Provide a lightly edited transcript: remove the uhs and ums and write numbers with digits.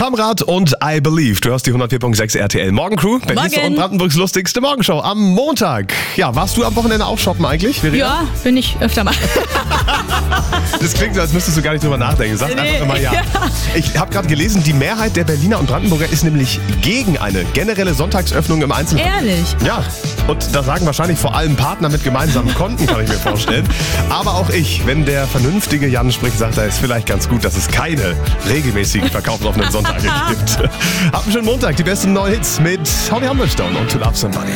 Samrat und I Believe. Du hörst die 104.6 RTL Morgencrew. Berlins und Brandenburgs lustigste Morgenshow am Montag. Ja, warst du am Wochenende auch shoppen eigentlich, Verena? Ja, bin ich öfter mal. Das klingt so, als müsstest du gar nicht drüber nachdenken. Sag einfach immer ja. Ich habe gerade gelesen, die Mehrheit der Berliner und Brandenburger ist nämlich gegen eine generelle Sonntagsöffnung im Einzelhandel. Ehrlich? Ja, und da sagen wahrscheinlich vor allem Partner mit gemeinsamen Konten, kann ich mir vorstellen. Aber auch ich, wenn der vernünftige Jan spricht, sagt er, ist vielleicht ganz gut, dass es keine regelmäßigen verkaufsoffenen Sonntage gibt. Habt einen schönen Montag, die besten neuen Hits mit Holly Humberstone und To Love Somebody.